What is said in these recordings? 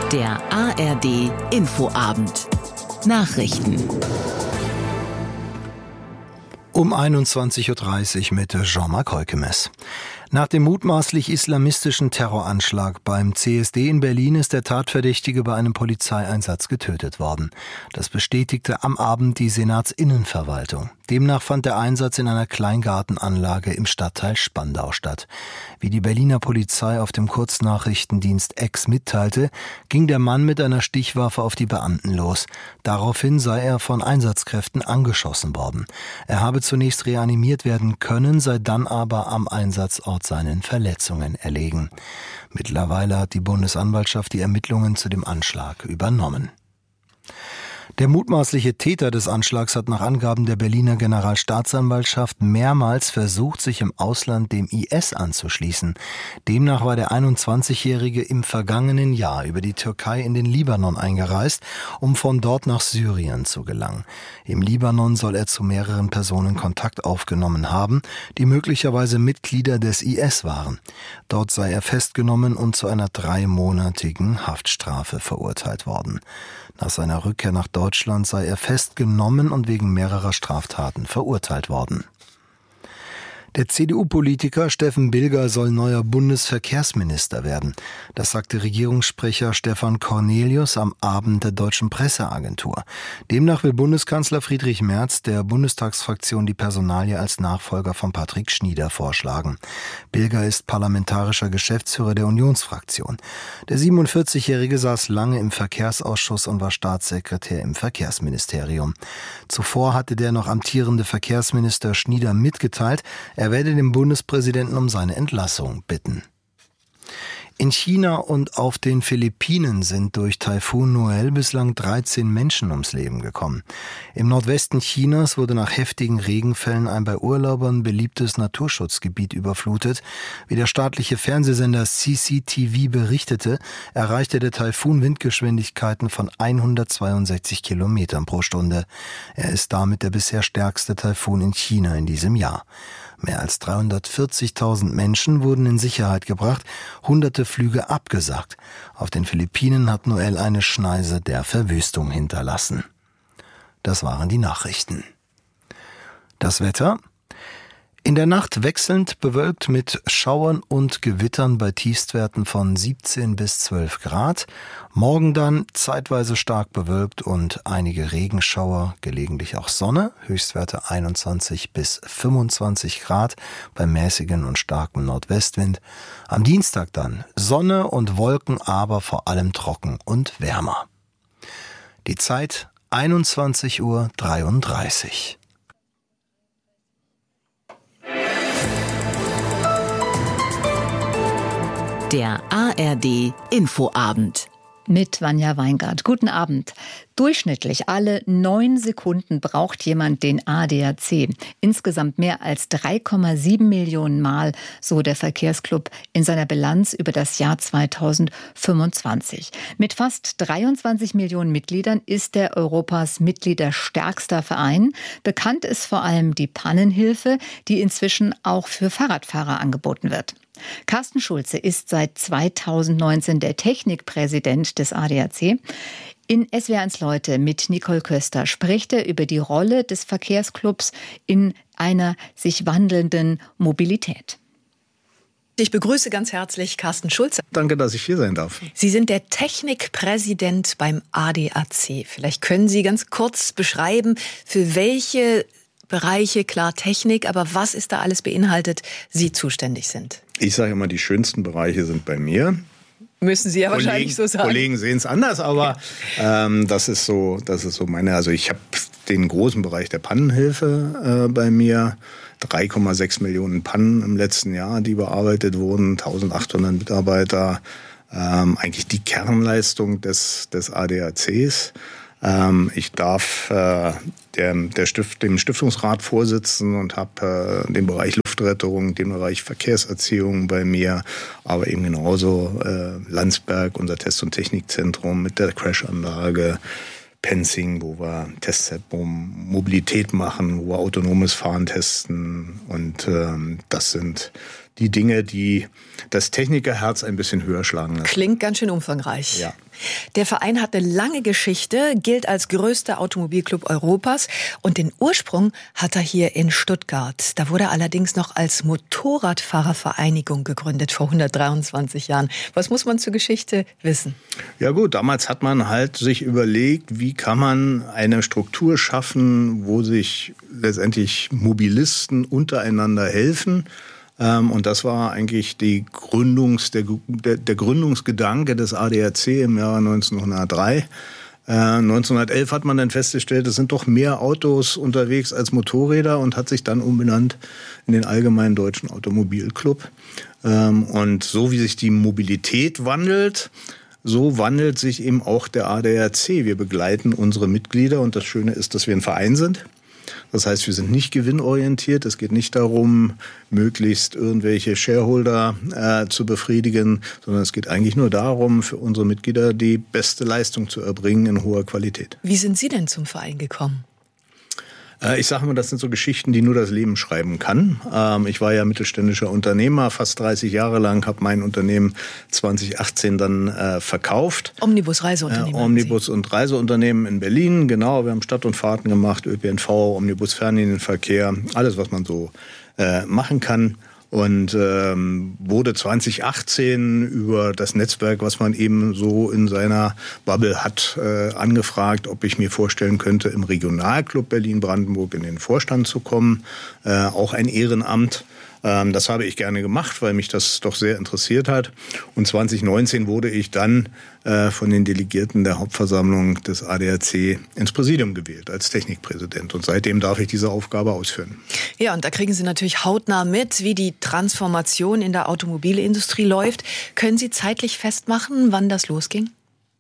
Der ARD Infoabend. Nachrichten. Um 21.30 Uhr mit Jean-Marc Heukemes. Nach dem mutmaßlich islamistischen Terroranschlag beim CSD in Berlin ist der Tatverdächtige bei einem Polizeieinsatz getötet worden. Das bestätigte am Abend die Senatsinnenverwaltung. Demnach fand der Einsatz in einer Kleingartenanlage im Stadtteil Spandau statt. Wie die Berliner Polizei auf dem Kurznachrichtendienst X mitteilte, ging der Mann mit einer Stichwaffe auf die Beamten los. Daraufhin sei er von Einsatzkräften angeschossen worden. Er habe zunächst reanimiert werden können, sei dann aber am Einsatzort seinen Verletzungen erlegen. Mittlerweile hat die Bundesanwaltschaft die Ermittlungen zu dem Anschlag übernommen. Der mutmaßliche Täter des Anschlags hat nach Angaben der Berliner Generalstaatsanwaltschaft mehrmals versucht, sich im Ausland dem IS anzuschließen. Demnach war der 21-Jährige im vergangenen Jahr über die Türkei in den Libanon eingereist, um von dort nach Syrien zu gelangen. Im Libanon soll er zu mehreren Personen Kontakt aufgenommen haben, die möglicherweise Mitglieder des IS waren. Dort sei er festgenommen und zu einer 3-monatigen Haftstrafe verurteilt worden. Nach seiner Rückkehr nach Deutschland sei er festgenommen und wegen mehrerer Straftaten verurteilt worden. Der CDU-Politiker Steffen Bilger soll neuer Bundesverkehrsminister werden. Das sagte Regierungssprecher Stefan Cornelius am Abend der Deutschen Presseagentur. Demnach will Bundeskanzler Friedrich Merz der Bundestagsfraktion die Personalie als Nachfolger von Patrick Schnieder vorschlagen. Bilger ist parlamentarischer Geschäftsführer der Unionsfraktion. Der 47-Jährige saß lange im Verkehrsausschuss und war Staatssekretär im Verkehrsministerium. Zuvor hatte der noch amtierende Verkehrsminister Schnieder mitgeteilt, er werde den Bundespräsidenten um seine Entlassung bitten. In China und auf den Philippinen sind durch Taifun Noel bislang 13 Menschen ums Leben gekommen. Im Nordwesten Chinas wurde nach heftigen Regenfällen ein bei Urlaubern beliebtes Naturschutzgebiet überflutet. Wie der staatliche Fernsehsender CCTV berichtete, erreichte der Taifun Windgeschwindigkeiten von 162 Kilometern pro Stunde. Er ist damit der bisher stärkste Taifun in China in diesem Jahr. Mehr als 340.000 Menschen wurden in Sicherheit gebracht, hunderte Flüge abgesagt. Auf den Philippinen hat Noel eine Schneise der Verwüstung hinterlassen. Das waren die Nachrichten. Das Wetter? In der Nacht wechselnd bewölkt mit Schauern und Gewittern bei Tiefstwerten von 17 bis 12 Grad. Morgen dann zeitweise stark bewölkt und einige Regenschauer, gelegentlich auch Sonne. Höchstwerte 21 bis 25 Grad bei mäßigen und starkem Nordwestwind. Am Dienstag dann Sonne und Wolken, aber vor allem trocken und wärmer. Die Zeit 21:33 Uhr. Der ARD Infoabend. Mit Vanja Weingart. Guten Abend. Durchschnittlich alle 9 Sekunden braucht jemand den ADAC. Insgesamt mehr als 3,7 Millionen Mal, so der Verkehrsclub in seiner Bilanz über das Jahr 2025. Mit fast 23 Millionen Mitgliedern ist der Europas mitgliederstärkster Verein. Bekannt ist vor allem die Pannenhilfe, die inzwischen auch für Fahrradfahrer angeboten wird. Carsten Schulze ist seit 2019 der Technikpräsident des ADAC. In SWR1 Leute mit Nicole Köster spricht er über die Rolle des Verkehrsclubs in einer sich wandelnden Mobilität. Ich begrüße ganz herzlich Carsten Schulze. Danke, dass ich hier sein darf. Sie sind der Technikpräsident beim ADAC. Vielleicht können Sie ganz kurz beschreiben, für welche Bereiche, klar Technik, aber was ist da alles beinhaltet, Sie zuständig sind? Ich sage immer, die schönsten Bereiche sind bei mir. Müssen Sie ja wahrscheinlich so sagen. Kollegen sehen es anders, aber das ist so meine. Also ich habe den großen Bereich der Pannenhilfe bei mir. 3,6 Millionen Pannen im letzten Jahr, die bearbeitet wurden, 1800 Mitarbeiter. Eigentlich die Kernleistung des ADACs. Ich darf dem Stiftungsrat vorsitzen und habe den Bereich Luftrettung, den Bereich Verkehrserziehung bei mir, aber eben genauso Landsberg, unser Test- und Technikzentrum mit der Crashanlage, Penzing, wo wir Mobilität machen, wo wir autonomes Fahren testen und das sind die Dinge, die das Technikerherz ein bisschen höher schlagen lassen. Klingt ganz schön umfangreich. Ja. Der Verein hat eine lange Geschichte, gilt als größter Automobilclub Europas und den Ursprung hat er hier in Stuttgart. Da wurde er allerdings noch als Motorradfahrervereinigung gegründet vor 123 Jahren. Was muss man zur Geschichte wissen? Ja gut, damals hat man halt sich überlegt, wie kann man eine Struktur schaffen, wo sich letztendlich Mobilisten untereinander helfen. Und das war eigentlich der Gründungsgedanke des ADAC im Jahre 1903. 1911 hat man dann festgestellt, es sind doch mehr Autos unterwegs als Motorräder und hat sich dann umbenannt in den Allgemeinen Deutschen Automobilclub. Und so wie sich die Mobilität wandelt, so wandelt sich eben auch der ADAC. Wir begleiten unsere Mitglieder und das Schöne ist, dass wir ein Verein sind. Das heißt, wir sind nicht gewinnorientiert. Es geht nicht darum, möglichst irgendwelche Shareholder zu befriedigen, sondern es geht eigentlich nur darum, für unsere Mitglieder die beste Leistung zu erbringen in hoher Qualität. Wie sind Sie denn zum Verein gekommen? Ich sage mal, das sind so Geschichten, die nur das Leben schreiben kann. Ich war ja mittelständischer Unternehmer, fast 30 Jahre lang, habe mein Unternehmen 2018 dann verkauft. Omnibus-Reiseunternehmen. Omnibus- und Reiseunternehmen in Berlin, genau. Wir haben Stadt- und Fahrten gemacht, ÖPNV, Omnibus-Fernlinienverkehr, alles, was man so machen kann. Und wurde 2018 über das Netzwerk, was man eben so in seiner Bubble hat, angefragt, ob ich mir vorstellen könnte, im Regionalclub Berlin-Brandenburg in den Vorstand zu kommen. Auch ein Ehrenamt. Das habe ich gerne gemacht, weil mich das doch sehr interessiert hat. Und 2019 wurde ich dann von den Delegierten der Hauptversammlung des ADAC ins Präsidium gewählt als Technikpräsident. Und seitdem darf ich diese Aufgabe ausführen. Ja, und da kriegen Sie natürlich hautnah mit, wie die Transformation in der Automobilindustrie läuft. Können Sie zeitlich festmachen, wann das losging?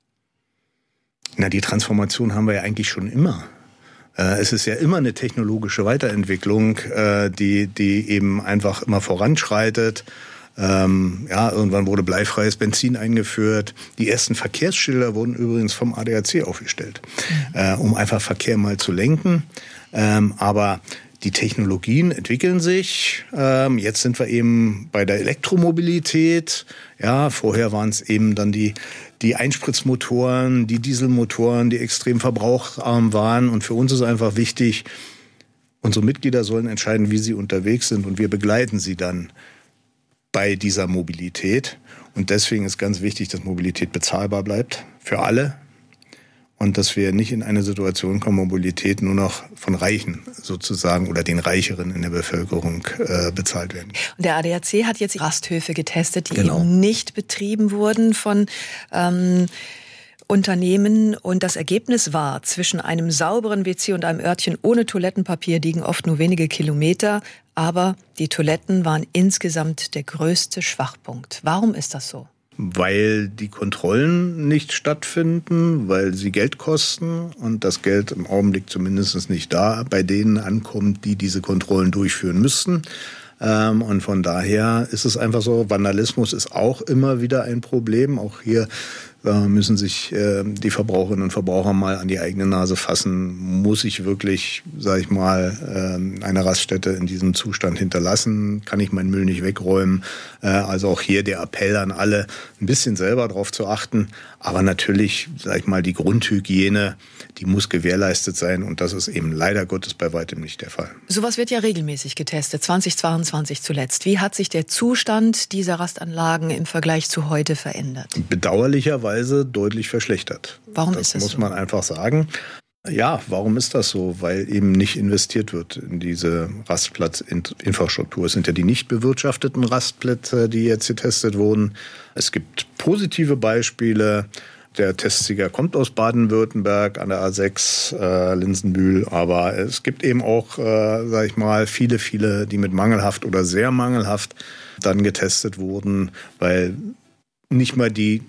Na, die Transformation haben wir ja eigentlich schon immer. Es ist ja immer eine technologische Weiterentwicklung, die eben einfach immer voranschreitet. Irgendwann wurde bleifreies Benzin eingeführt. Die ersten Verkehrsschilder wurden übrigens vom ADAC aufgestellt, um einfach Verkehr mal zu lenken. Aber die Technologien entwickeln sich. Jetzt sind wir eben bei der Elektromobilität. Ja, vorher waren es eben dann die Einspritzmotoren, die Dieselmotoren, die extrem verbraucharm waren. Und für uns ist einfach wichtig, unsere Mitglieder sollen entscheiden, wie sie unterwegs sind. Und wir begleiten sie dann bei dieser Mobilität. Und deswegen ist ganz wichtig, dass Mobilität bezahlbar bleibt für alle. Und dass wir nicht in eine Situation kommen, Mobilität nur noch von Reichen sozusagen oder den Reicheren in der Bevölkerung bezahlt werden. Und der ADAC hat jetzt Rasthöfe getestet, die eben nicht betrieben wurden von Unternehmen. Und das Ergebnis war, zwischen einem sauberen WC und einem Örtchen ohne Toilettenpapier liegen oft nur wenige Kilometer. Aber die Toiletten waren insgesamt der größte Schwachpunkt. Warum ist das so? Weil die Kontrollen nicht stattfinden, weil sie Geld kosten und das Geld im Augenblick zumindest nicht da bei denen ankommt, die diese Kontrollen durchführen müssten. Und von daher ist es einfach so, Vandalismus ist auch immer wieder ein Problem. Auch hier müssen sich die Verbraucherinnen und Verbraucher mal an die eigene Nase fassen. Muss ich wirklich, sage ich mal, eine Raststätte in diesem Zustand hinterlassen? Kann ich meinen Müll nicht wegräumen? Also auch hier der Appell an alle, ein bisschen selber drauf zu achten. Aber natürlich, sage ich mal, die Grundhygiene, die muss gewährleistet sein. Und das ist eben leider Gottes bei weitem nicht der Fall. Sowas wird ja regelmäßig getestet, 2022 zuletzt. Wie hat sich der Zustand dieser Rastanlagen im Vergleich zu heute verändert? Bedauerlicherweise deutlich verschlechtert. Warum ist das so? Das muss man einfach sagen. Ja, warum ist das so? Weil eben nicht investiert wird in diese Rastplatzinfrastruktur. Es sind ja die nicht bewirtschafteten Rastplätze, die jetzt getestet wurden. Es gibt positive Beispiele. Der Testsieger kommt aus Baden-Württemberg an der A6 Linsenbühl. Aber es gibt eben auch, sage ich mal, viele, die mit mangelhaft oder sehr mangelhaft dann getestet wurden, weil nicht mal die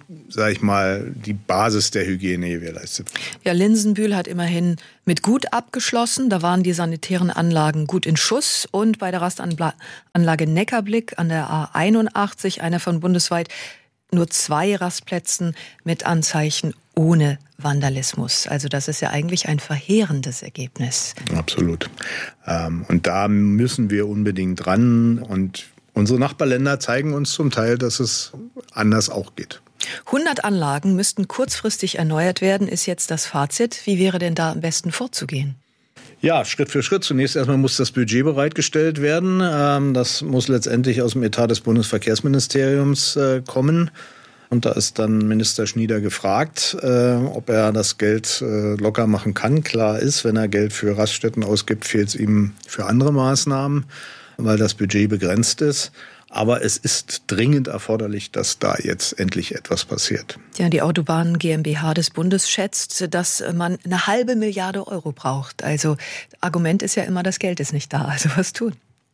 Basis der Hygiene gewährleistet wird. Ja, Linsenbühl hat immerhin mit gut abgeschlossen. Da waren die sanitären Anlagen gut in Schuss. Und bei der Rastanlage Neckarblick an der A81, einer von bundesweit nur 2 Rastplätzen mit Anzeichen ohne Vandalismus. Also das ist ja eigentlich ein verheerendes Ergebnis. Absolut. Und da müssen wir unbedingt dran. Und unsere Nachbarländer zeigen uns zum Teil, dass es anders auch geht. 100 Anlagen müssten kurzfristig erneuert werden, ist jetzt das Fazit. Wie wäre denn da am besten vorzugehen? Ja, Schritt für Schritt. Zunächst erstmal muss das Budget bereitgestellt werden. Das muss letztendlich aus dem Etat des Bundesverkehrsministeriums kommen. Und da ist dann Minister Schnieder gefragt, ob er das Geld locker machen kann. Klar ist, wenn er Geld für Raststätten ausgibt, fehlt es ihm für andere Maßnahmen, weil das Budget begrenzt ist. Aber es ist dringend erforderlich, dass da jetzt endlich etwas passiert. Ja, die Autobahn GmbH des Bundes schätzt, dass man 1,5 Milliarde Euro braucht. Also Argument ist ja immer, das Geld ist nicht da. Also was tun?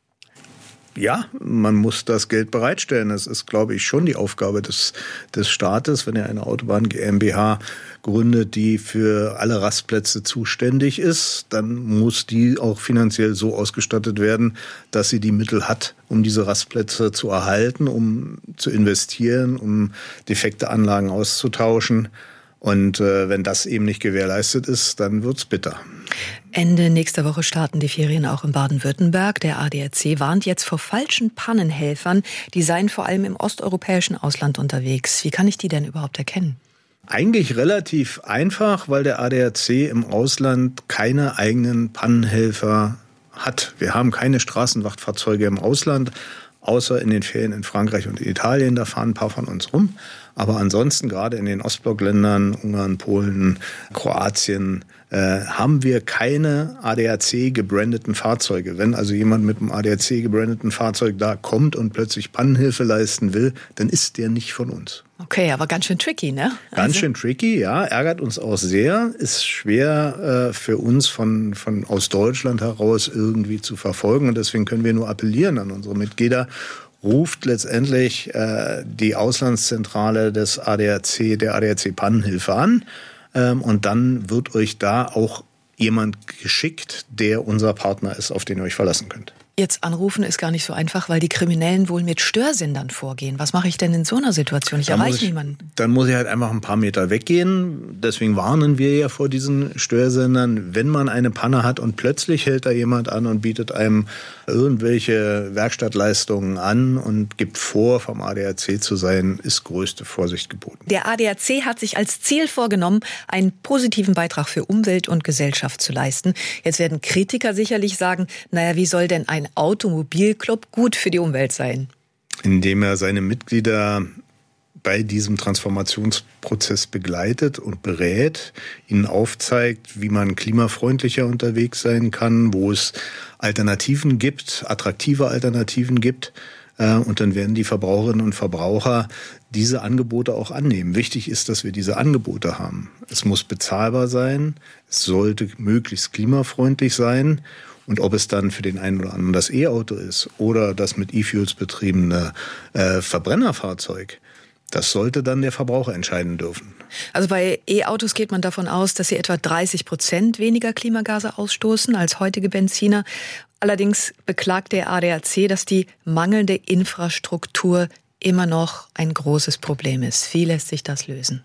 Ja, man muss das Geld bereitstellen. Das ist, glaube ich, schon die Aufgabe des Staates, wenn er eine Autobahn GmbH gründet, die für alle Rastplätze zuständig ist, dann muss die auch finanziell so ausgestattet werden, dass sie die Mittel hat, um diese Rastplätze zu erhalten, um zu investieren, um defekte Anlagen auszutauschen. Und wenn das eben nicht gewährleistet ist, dann wird's bitter. Ende nächster Woche starten die Ferien auch in Baden-Württemberg. Der ADAC warnt jetzt vor falschen Pannenhelfern. Die seien vor allem im osteuropäischen Ausland unterwegs. Wie kann ich die denn überhaupt erkennen? Eigentlich relativ einfach, weil der ADAC im Ausland keine eigenen Pannenhelfer hat. Wir haben keine Straßenwachtfahrzeuge im Ausland, außer in den Ferien in Frankreich und in Italien. Da fahren ein paar von uns rum. Aber ansonsten, gerade in den Ostblockländern, Ungarn, Polen, Kroatien, haben wir keine ADAC-gebrandeten Fahrzeuge. Wenn also jemand mit einem ADAC-gebrandeten Fahrzeug da kommt und plötzlich Pannenhilfe leisten will, dann ist der nicht von uns. Okay, aber ganz schön tricky, ne? Ganz schön tricky, ja. Ärgert uns auch sehr. Ist schwer für uns aus Deutschland heraus irgendwie zu verfolgen. Und deswegen können wir nur appellieren an unsere Mitglieder. Ruft letztendlich die Auslandszentrale des ADAC, der ADAC Pannenhilfe an. Und dann wird euch da auch jemand geschickt, der unser Partner ist, auf den ihr euch verlassen könnt. Jetzt anrufen ist gar nicht so einfach, weil die Kriminellen wohl mit Störsendern vorgehen. Was mache ich denn in so einer Situation? Ich erreiche niemanden. Dann muss ich halt einfach ein paar Meter weggehen. Deswegen warnen wir ja vor diesen Störsendern. Wenn man eine Panne hat und plötzlich hält da jemand an und bietet einem irgendwelche Werkstattleistungen an und gibt vor, vom ADAC zu sein, ist größte Vorsicht geboten. Der ADAC hat sich als Ziel vorgenommen, einen positiven Beitrag für Umwelt und Gesellschaft zu leisten. Jetzt werden Kritiker sicherlich sagen, naja, wie soll denn ein Automobilclub gut für die Umwelt sein? Indem er seine Mitglieder bei diesem Transformationsprozess begleitet und berät, ihnen aufzeigt, wie man klimafreundlicher unterwegs sein kann, wo es Alternativen gibt, attraktive Alternativen gibt. Und dann werden die Verbraucherinnen und Verbraucher diese Angebote auch annehmen. Wichtig ist, dass wir diese Angebote haben. Es muss bezahlbar sein, es sollte möglichst klimafreundlich sein. Und ob es dann für den einen oder anderen das E-Auto ist oder das mit E-Fuels betriebene Verbrennerfahrzeug, das sollte dann der Verbraucher entscheiden dürfen. Also bei E-Autos geht man davon aus, dass sie etwa 30% weniger Klimagase ausstoßen als heutige Benziner. Allerdings beklagt der ADAC, dass die mangelnde Infrastruktur immer noch ein großes Problem ist. Wie lässt sich das lösen?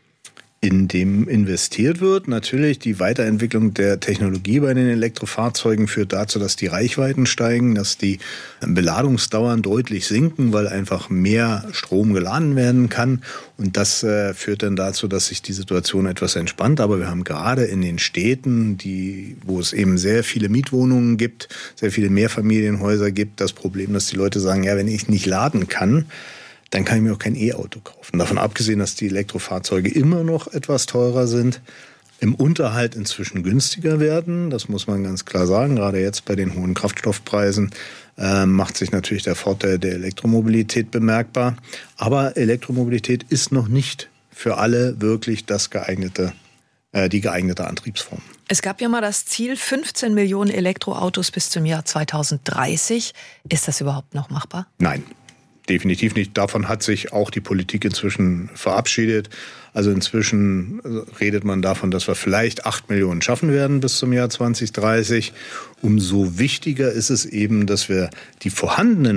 In dem investiert wird. Natürlich die Weiterentwicklung der Technologie bei den Elektrofahrzeugen führt dazu, dass die Reichweiten steigen, dass die Beladungsdauern deutlich sinken, weil einfach mehr Strom geladen werden kann. Und das führt dann dazu, dass sich die Situation etwas entspannt. Aber wir haben gerade in den Städten, wo es eben sehr viele Mietwohnungen gibt, sehr viele Mehrfamilienhäuser gibt, das Problem, dass die Leute sagen, ja, wenn ich nicht laden kann, dann kann ich mir auch kein E-Auto kaufen. Davon abgesehen, dass die Elektrofahrzeuge immer noch etwas teurer sind, im Unterhalt inzwischen günstiger werden. Das muss man ganz klar sagen. Gerade jetzt bei den hohen Kraftstoffpreisen macht sich natürlich der Vorteil der Elektromobilität bemerkbar. Aber Elektromobilität ist noch nicht für alle wirklich die geeignete Antriebsform. Es gab ja mal das Ziel, 15 Millionen Elektroautos bis zum Jahr 2030. Ist das überhaupt noch machbar? Nein. Definitiv nicht. Davon hat sich auch die Politik inzwischen verabschiedet. Also inzwischen redet man davon, dass wir vielleicht 8 Millionen schaffen werden bis zum Jahr 2030. Umso wichtiger ist es eben, dass wir die vorhandenen